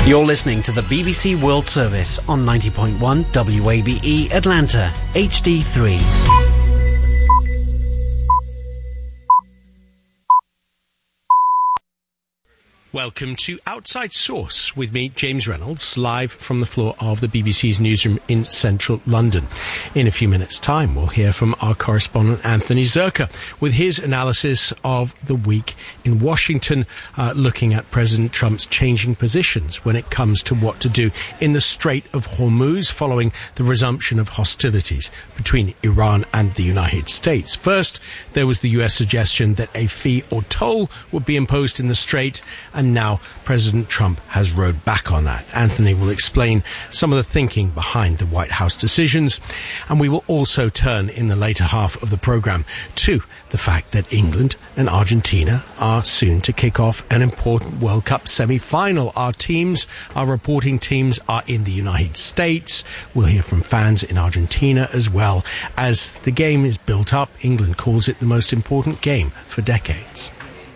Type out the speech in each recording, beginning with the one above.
You're listening to the BBC World Service on 90.1 WABE Atlanta, HD3. Welcome to Outside Source with me, James Reynolds, live from the floor of the BBC's newsroom in central London. In a few minutes' time, we'll hear from our correspondent Anthony Zerka with his analysis of the week in Washington, looking at President Trump's changing positions when it comes to what to do in the Strait of Hormuz following the resumption of hostilities between Iran and the United States. First, there was the US suggestion that a fee or toll would be imposed in the strait, and now President Trump has rode back on that. Anthony will explain some of the thinking behind the White House decisions, and we will also turn in the later half of the programme to the fact that England and Argentina are soon to kick off an important World Cup semi-final. Our reporting teams are in the United States. We'll hear from fans in Argentina as well. As the game is built up, England calls it the most important game for decades.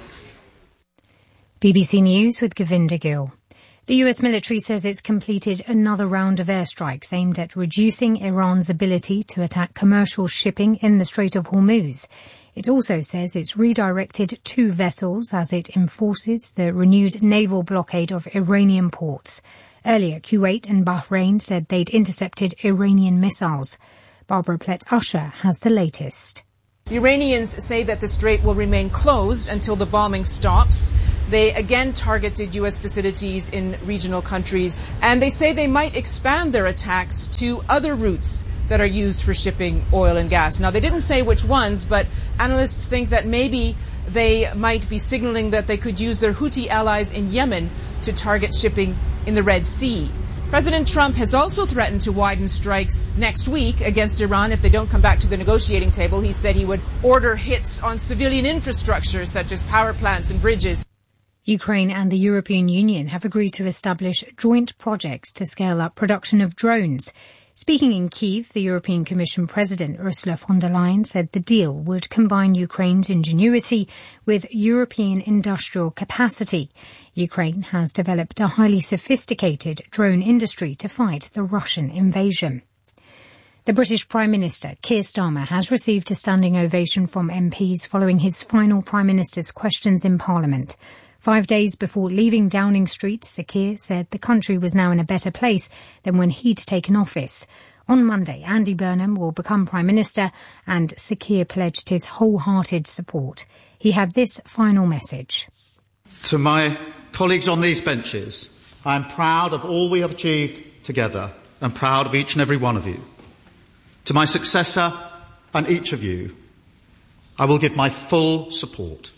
BBC News with Govinda Gill. The US military says it's completed another round of airstrikes aimed at reducing Iran's ability to attack commercial shipping in the Strait of Hormuz. It also says it's redirected 2 vessels as it enforces the renewed naval blockade of Iranian ports. Earlier, Kuwait and Bahrain said they'd intercepted Iranian missiles. Barbara Plett-Usher has the latest. The Iranians say that the strait will remain closed until the bombing stops. They again targeted U.S. facilities in regional countries, and they say they might expand their attacks to other routes that are used for shipping oil and gas. Now, they didn't say which ones, but analysts think that maybe they might be signaling that they could use their Houthi allies in Yemen to target shipping in the Red Sea. President Trump has also threatened to widen strikes next week against Iran if they don't come back to the negotiating table. He said he would order hits on civilian infrastructure such as power plants and bridges. Ukraine and the European Union have agreed to establish joint projects to scale up production of drones. Speaking in Kyiv, the European Commission President Ursula von der Leyen said the deal would combine Ukraine's ingenuity with European industrial capacity. Ukraine has developed a highly sophisticated drone industry to fight the Russian invasion. The British Prime Minister, Keir Starmer, has received a standing ovation from MPs following his final Prime Minister's questions in Parliament. 5 days before leaving Downing Street, Sir Keir said the country was now in a better place than when he'd taken office. On Monday, Andy Burnham will become Prime Minister, and Sir Keir pledged his wholehearted support. He had this final message. To my colleagues on these benches, I am proud of all we have achieved together and proud of each and every one of you. To my successor and each of you, I will give my full support.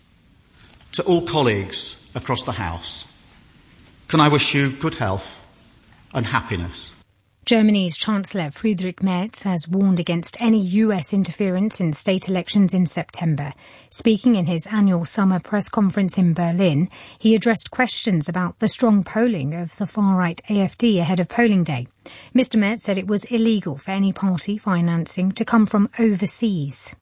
To all colleagues across the House, can I wish you good health and happiness. Germany's Chancellor Friedrich Merz has warned against any US interference in state elections in September. Speaking in his annual summer press conference in Berlin, he addressed questions about the strong polling of the far-right AfD ahead of polling day. Mr. Merz said it was illegal for any party financing to come from overseas.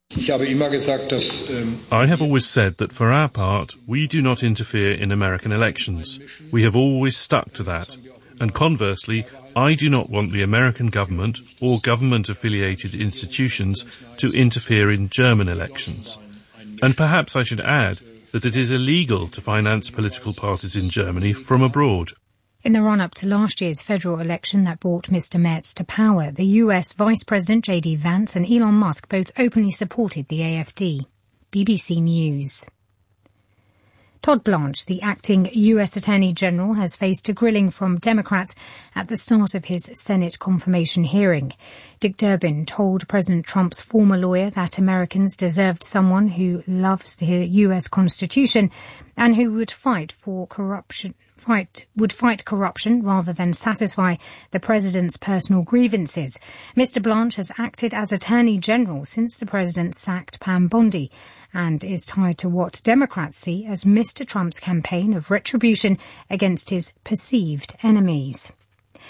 I have always said that for our part, we do not interfere in American elections. We have always stuck to that. And conversely, I do not want the American government or government-affiliated institutions to interfere in German elections. And perhaps I should add that it is illegal to finance political parties in Germany from abroad. In the run-up to last year's federal election that brought Mr. Merz to power, the US Vice President J.D. Vance and Elon Musk both openly supported the AfD. BBC News. Todd Blanche, the acting US Attorney General, has faced a grilling from Democrats at the start of his Senate confirmation hearing. Dick Durbin told President Trump's former lawyer that Americans deserved someone who loves the US Constitution and who would fight corruption rather than satisfy the president's personal grievances. Mr. Blanche has acted as Attorney General since the president sacked Pam Bondi and is tied to what Democrats see as Mr. Trump's campaign of retribution against his perceived enemies.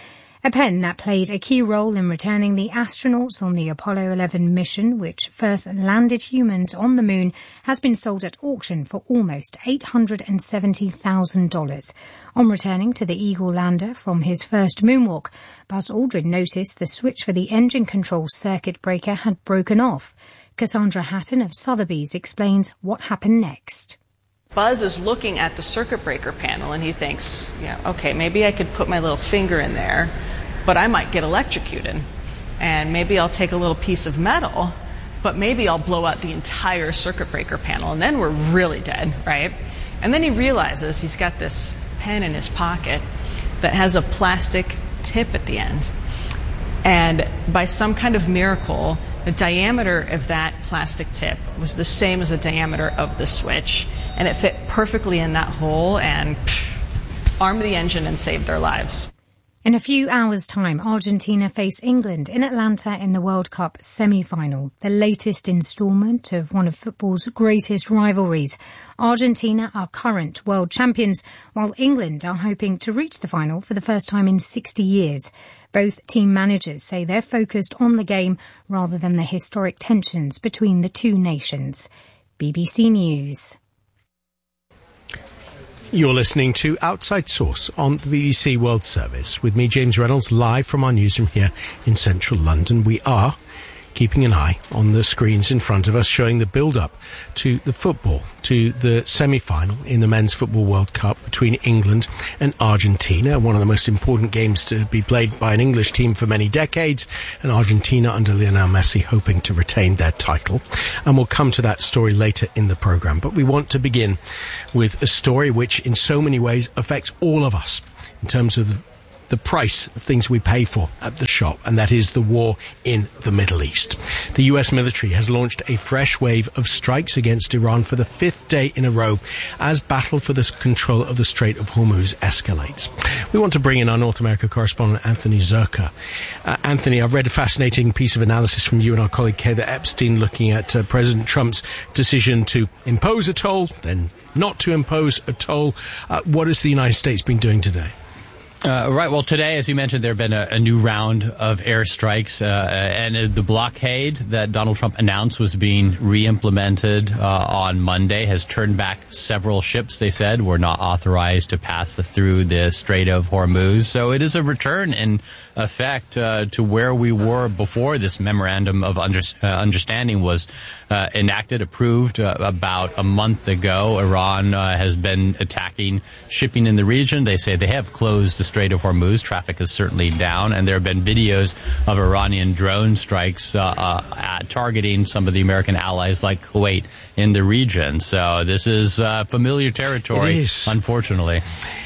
A pen that played a key role in returning the astronauts on the Apollo 11 mission, which first landed humans on the moon, has been sold at auction for almost $870,000. On returning to the Eagle lander from his first moonwalk, Buzz Aldrin noticed the switch for the engine control circuit breaker had broken off. Cassandra Hatton of Sotheby's explains what happened next. Buzz is looking at the circuit breaker panel and he thinks, okay, maybe I could put my little finger in there, but I might get electrocuted. And maybe I'll take a little piece of metal, but maybe I'll blow out the entire circuit breaker panel and then we're really dead, right? And then he realizes he's got this pen in his pocket that has a plastic tip at the end. And by some kind of miracle, the diameter of that plastic tip was the same as the diameter of the switch. And it fit perfectly in that hole and armed the engine and saved their lives. In a few hours' time, Argentina face England in Atlanta in the World Cup semi-final, the latest instalment of one of football's greatest rivalries. Argentina are current world champions, while England are hoping to reach the final for the first time in 60 years. Both team managers say they're focused on the game rather than the historic tensions between the two nations. BBC News. You're listening to Outside Source on the BBC World Service with me, James Reynolds, live from our newsroom here in central London. We are keeping an eye on the screens in front of us, showing the build-up to the football, to the semi-final in the Men's Football World Cup between England and Argentina, one of the most important games to be played by an English team for many decades, and Argentina under Lionel Messi hoping to retain their title. And we'll come to that story later in the programme. But we want to begin with a story which in so many ways affects all of us in terms of the price of things we pay for at the shop, and that is the war in the Middle East. The US military has launched a fresh wave of strikes against Iran for the fifth day in a row as battle for the control of the Strait of Hormuz escalates. We want to bring in our North America correspondent, Anthony Zurcher. Anthony, I've read a fascinating piece of analysis from you and our colleague Heather Epstein looking at President Trump's decision to impose a toll, then not to impose a toll. What has the United States been doing today? Right. Well, today, as you mentioned, there have been a new round of airstrikes, and the blockade that Donald Trump announced was being re-implemented on Monday has turned back several ships, they said, were not authorized to pass through the Strait of Hormuz. So it is a return, in effect, to where we were before this memorandum of understanding was enacted, approved about a month ago. Iran has been attacking shipping in the region. They say they have closed the Strait of Hormuz. Traffic is certainly down, and there have been videos of Iranian drone strikes targeting some of the American allies like Kuwait in the region. So this is familiar territory, unfortunately.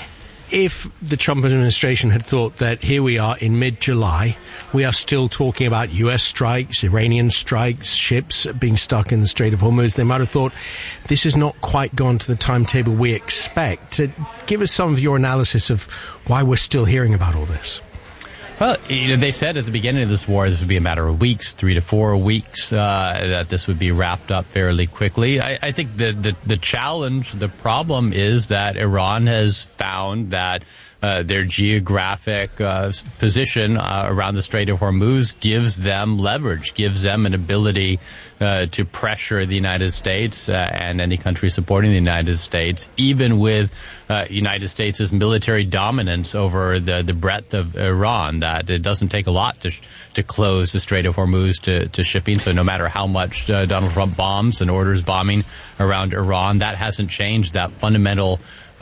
If the Trump administration had thought that here we are in mid-July, we are still talking about US strikes, Iranian strikes, ships being stuck in the Strait of Hormuz, they might have thought this has not quite gone to the timetable we expect. Give us some of your analysis of why we're still hearing about all this. Well, they said at the beginning of this war this would be a matter of weeks, 3 to 4 weeks, that this would be wrapped up fairly quickly. I think the challenge, the problem is that Iran has found that their geographic position around the Strait of Hormuz gives them leverage, gives them an ability to pressure the United States and any country supporting the United States, even with United States' military dominance over the breadth of Iran, that it doesn't take a lot to close the Strait of Hormuz to shipping. So no matter how much Donald Trump bombs and orders bombing around Iran, that hasn't changed that fundamental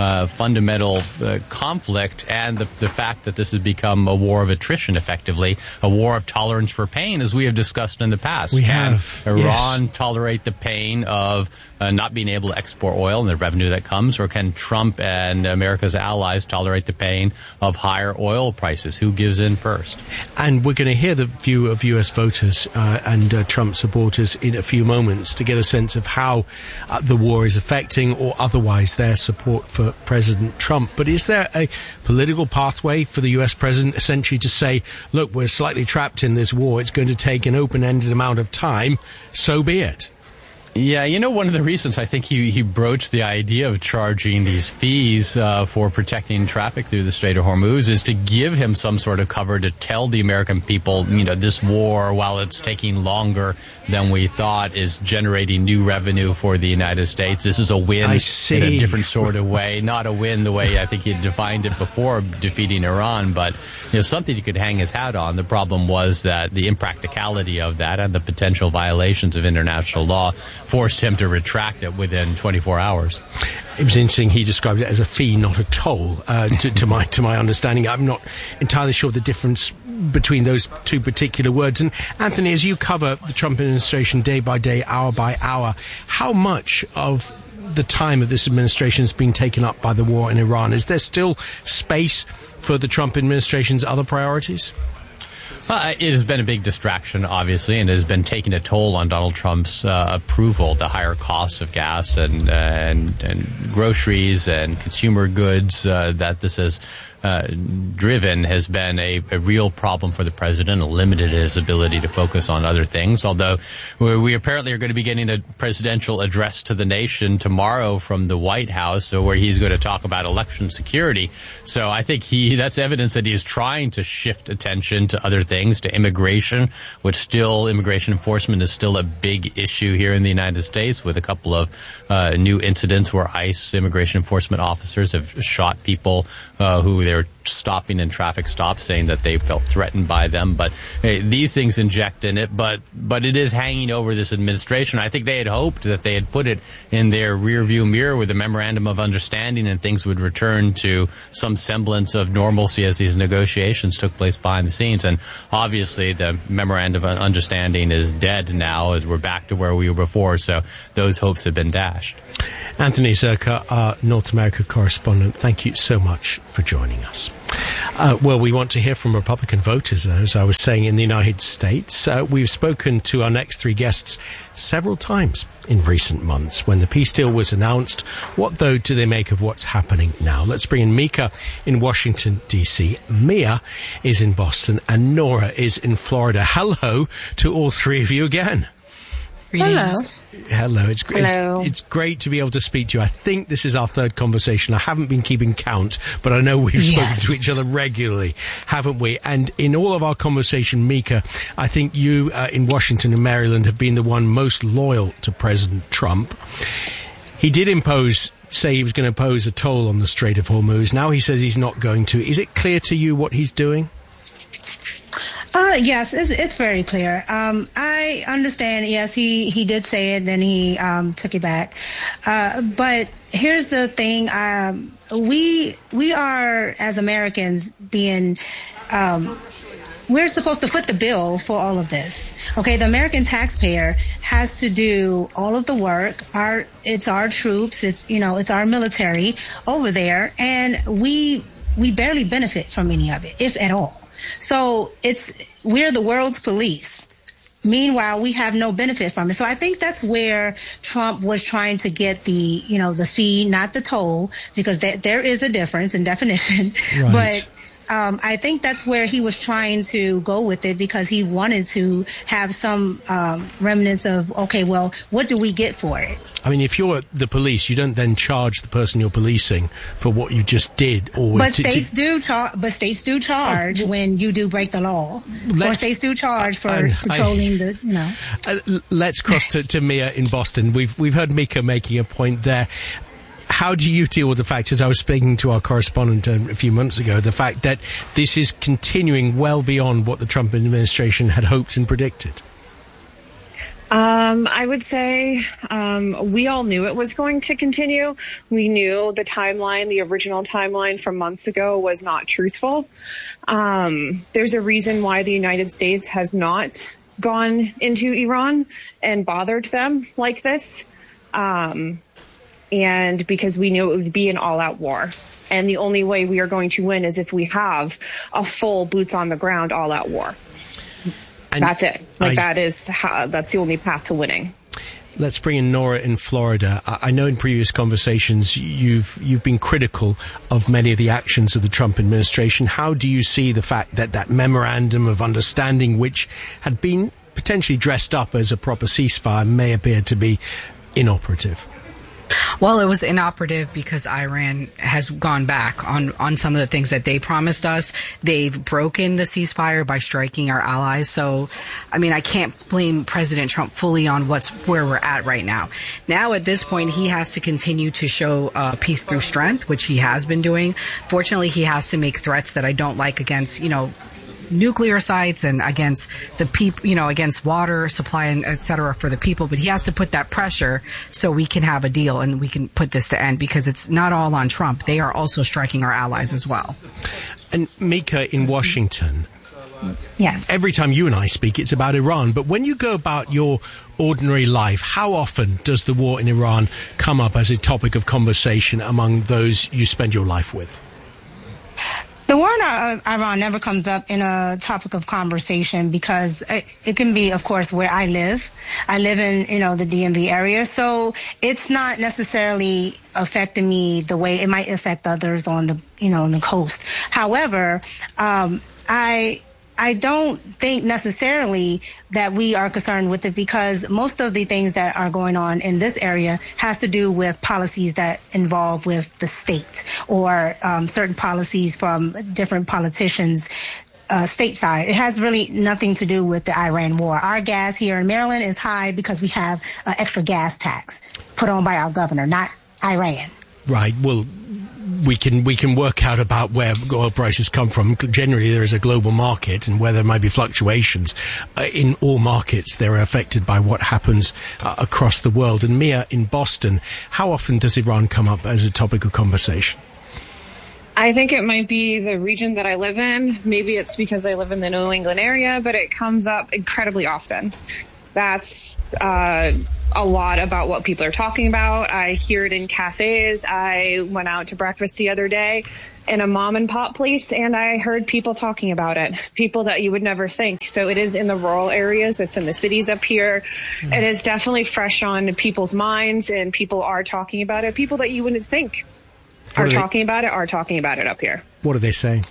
conflict, and the fact that this has become a war of attrition, effectively, a war of tolerance for pain, as we have discussed in the past. Can Iran tolerate the pain of not being able to export oil and the revenue that comes, or can Trump and America's allies tolerate the pain of higher oil prices? Who gives in first? And we're going to hear the view of US voters and Trump supporters in a few moments to get a sense of how the war is affecting or otherwise their support for President Trump. But is there a political pathway for the US president essentially to say, look, we're slightly trapped in this war, it's going to take an open-ended amount of time, so be it? Yeah, one of the reasons I think he broached the idea of charging these fees for protecting traffic through the Strait of Hormuz is to give him some sort of cover to tell the American people, this war, while it's taking longer than we thought, is generating new revenue for the United States. This is a win in a different sort of way, not a win the way I think he defined it before defeating Iran, but something he could hang his hat on. The problem was that the impracticality of that and the potential violations of international law forced him to retract it within 24 hours. It was interesting. He described it as a fee, not a toll. To my understanding, I'm not entirely sure the difference between those two particular words. And Anthony, as you cover the Trump administration day by day, hour by hour, how much of the time of this administration has been taken up by the war in Iran? Is there still space for the Trump administration's other priorities? It has been a big distraction, obviously, and it has been taking a toll on Donald Trump's approval. The higher costs of gas and groceries and consumer goods that this has driven has been a real problem for the president, limited his ability to focus on other things, although we apparently are going to be getting a presidential address to the nation tomorrow from the White House where he's going to talk about election security. So I think that's evidence that he is trying to shift attention to other things, to immigration, which immigration enforcement is still a big issue here in the United States, with a couple of new incidents where ICE immigration enforcement officers have shot people who they're stopping in traffic stops, saying that they felt threatened by them. But these things inject in it, but it is hanging over this administration. I think they had hoped that they had put it in their rearview mirror with a memorandum of understanding, and things would return to some semblance of normalcy as these negotiations took place behind the scenes. And obviously the memorandum of understanding is dead now, as we're back to where we were before. So those hopes have been dashed. Anthony Zurcher, our North America correspondent, thank you so much for joining us. Well, we want to hear from Republican voters, as I was saying, in the United States. We've spoken to our next three guests several times in recent months when the peace deal was announced. What, though, do they make of what's happening now? Let's bring in Mika in Washington, D.C., Mia is in Boston, and Nora is in Florida. Hello to all three of you again. Greetings. Hello. It's great to be able to speak to you. I think this is our third conversation. I haven't been keeping count, but I know we've spoken to each other regularly, haven't we? And in all of our conversation, Mika, I think you in Washington and Maryland have been the one most loyal to President Trump. He did say he was going to impose a toll on the Strait of Hormuz. Now he says he's not going to. Is it clear to you what he's doing? Yes, it's very clear. I understand, yes, he did say it, then he took it back. But here's the thing. We are, as Americans, we're supposed to foot the bill for all of this. Okay, the American taxpayer has to do all of the work. It's our troops, it's our military over there, and we barely benefit from any of it, if at all. So we're the world's police. Meanwhile, we have no benefit from it. So I think that's where Trump was trying to get the fee, not the toll, because there is a difference in definition. Right. But I think that's where he was trying to go with it, because he wanted to have some remnants of, okay, well, what do we get for it? I mean, if you're the police, you don't then charge the person you're policing for what you just did. But states do charge when you do break the law. Or states do charge for patrolling let's cross to Mia in Boston. We've heard Mika making a point there. How do you deal with the fact, as I was speaking to our correspondent a few months ago, the fact that this is continuing well beyond what the Trump administration had hoped and predicted? I would say we all knew it was going to continue. We knew the original timeline from months ago was not truthful. There's a reason why the United States has not gone into Iran and bothered them like this. And because we knew it would be an all-out war. And the only way we are going to win is if we have a full boots-on-the-ground all-out war. And that's it. That's the only path to winning. Let's bring in Nora in Florida. I know in previous conversations you've been critical of many of the actions of the Trump administration. How do you see the fact that memorandum of understanding, which had been potentially dressed up as a proper ceasefire may appear to be inoperative? Well, it was inoperative because Iran has gone back on some of the things that they promised us. They've broken the ceasefire by striking our allies. So, I mean, I can't blame President Trump fully on where we're at right now. Now, at this point, he has to continue to show peace through strength, which he has been doing. Fortunately, he has to make threats that I don't like against, nuclear sites and against the people, against water supply and et cetera for the people. But he has to put that pressure so we can have a deal and we can put this to end, because it's not all on Trump. They are also striking our allies as well. And Mika, in Washington, yes, every time you and I speak, it's about Iran. But when you go about your ordinary life, how often does the war in Iran come up as a topic of conversation among those you spend your life with? The war in Iran never comes up in a topic of conversation because it can be, of course, where I live. I live in, the DMV area. So it's not necessarily affecting me the way it might affect others on the, on the coast. However, I don't think necessarily that we are concerned with it, because most of the things that are going on in this area has to do with policies that involve with the state or certain policies from different politicians stateside. It has really nothing to do with the Iran war. Our gas here in Maryland is high because we have an extra gas tax put on by our governor, not Iran. Right. Well, we can work out about where oil prices come from. Generally, there is a global market, and where there might be fluctuations in all markets, they're affected by what happens across the world. And Mia, in Boston, how often does Iran come up as a topic of conversation? I think it might be the region that I live in. Maybe it's because I live in the New England area, but it comes up incredibly often. That's a lot about what people are talking about. I hear it in cafes. I went out to breakfast the other day in a mom and pop place, and I heard people talking about it, people that you would never think. So it is in the rural areas. It's in the cities up here. It is definitely fresh on people's minds, and people are talking about it. People that you wouldn't think are talking about it up here. What are they saying?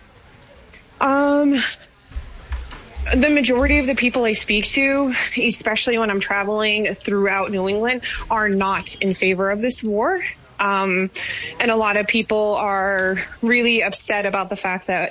The majority of the people I speak to, especially when I'm traveling throughout New England, are not in favor of this war. And a lot of people are really upset about the fact that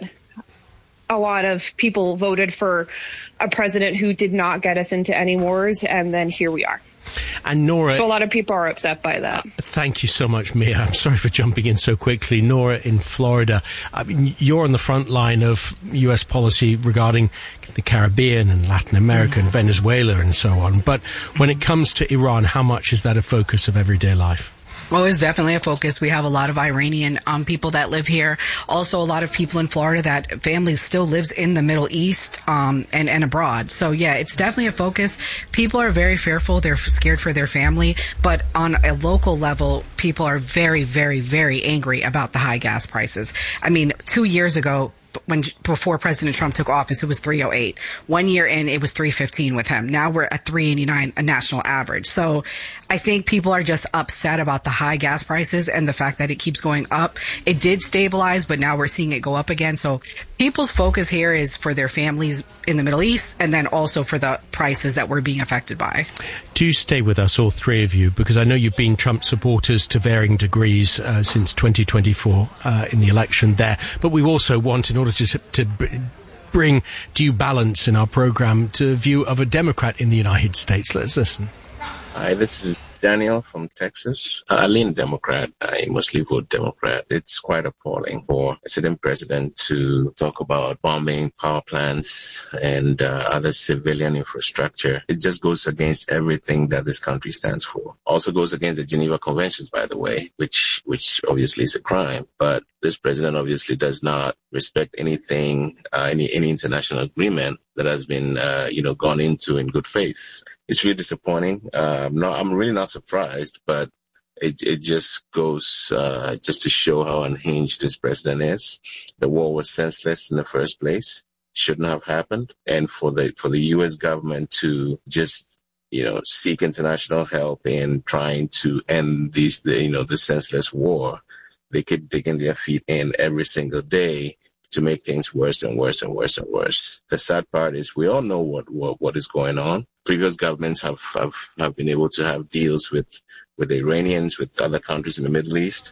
a lot of people voted for a president who did not get us into any wars, and then here we are. And Nora, so a lot of people are upset by that. Thank you so much, Mia. I'm sorry for jumping in so quickly. Nora, in Florida, I mean, you're on the front line of U.S. policy regarding the Caribbean and Latin America and Venezuela and so on. But when it comes to Iran, how much is that a focus of everyday life? Well, it's definitely a focus. We have a lot of Iranian people that live here. Also, a lot of people in Florida that family still lives in the Middle East and abroad. So, yeah, it's definitely a focus. People are very fearful. They're scared for their family. But on a local level, people are very, very, very angry about the high gas prices. I mean, 2 years ago, before President Trump took office, it was $3.08. 1 year in, it was $3.15 with him. Now we're at $3.89, a national average. So I think people are just upset about the high gas prices and the fact that it keeps going up. It did stabilize, but now we're seeing it go up again. So people's focus here is for their families in the Middle East, and then also for the prices that we're being affected by. Do stay with us, all three of you, because I know you've been Trump supporters to varying degrees since 2024 in the election there. But we also want, in order to bring due balance in our program, to the view of a Democrat in the United States. Let's listen. Hi, this is Daniel from Texas. I lean Democrat. I mostly vote Democrat. It's quite appalling for a sitting president to talk about bombing power plants and other civilian infrastructure. It just goes against everything that this country stands for. Also goes against the Geneva Conventions, by the way, which obviously is a crime. But this president obviously does not respect anything, any international agreement that has been, gone into in good faith. It's really disappointing. I'm really not surprised, but it just goes just to show how unhinged this president is. The war was senseless in the first place, shouldn't have happened, and for the U.S. government to just seek international help in trying to end the senseless war. They keep digging their feet in every single day to make things worse and worse and worse and worse. The sad part is we all know what is going on. Previous governments have been able to have deals with the Iranians, with other countries in the Middle East.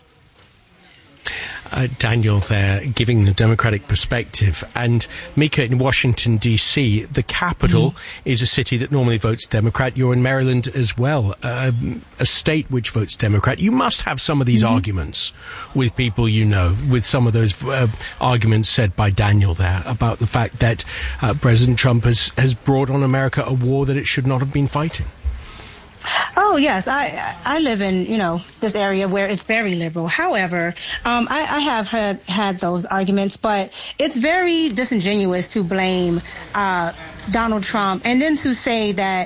Daniel there giving the Democratic perspective. And Mika, in Washington, D.C., the capital is a city that normally votes Democrat. You're in Maryland as well, a state which votes Democrat. You must have some of these arguments with people you know, with some of those arguments said by Daniel there about the fact that President Trump has brought on America a war that it should not have been fighting. Oh, yes. I live in, this area where it's very liberal. However, I have had those arguments, but it's very disingenuous to blame Donald Trump and then to say that,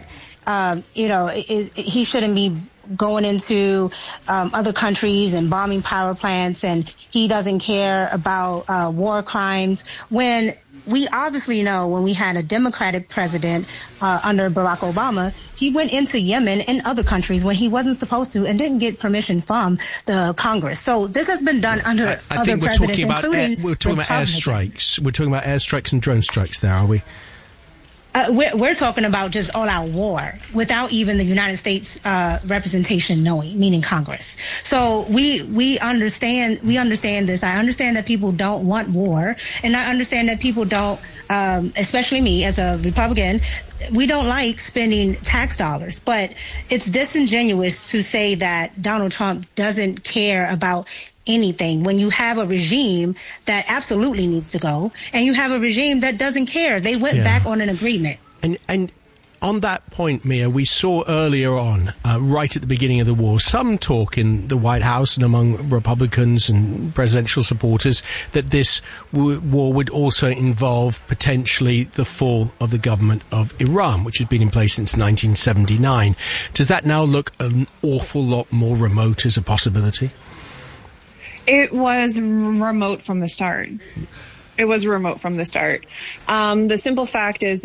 he shouldn't be going into other countries and bombing power plants and he doesn't care about war crimes when we obviously know when we had a Democratic president under Barack Obama, he went into Yemen and other countries when he wasn't supposed to and didn't get permission from the Congress. So this has been done under other presidents, including we're talking about airstrikes. We're talking about airstrikes and drone strikes there, are we? We're talking about just all-out war without even the United States representation knowing, meaning Congress. So we understand this. I understand that people don't want war, and I understand that people don't, especially me as a Republican, we don't like spending tax dollars. But it's disingenuous to say that Donald Trump doesn't care about anything when you have a regime that absolutely needs to go and you have a regime that doesn't care. They went back on an agreement. And on that point, Mia, we saw earlier on, right at the beginning of the war, some talk in the White House and among Republicans and presidential supporters that this war would also involve potentially the fall of the government of Iran, which has been in place since 1979. Does that now look an awful lot more remote as a possibility? It was remote from the start. The simple fact is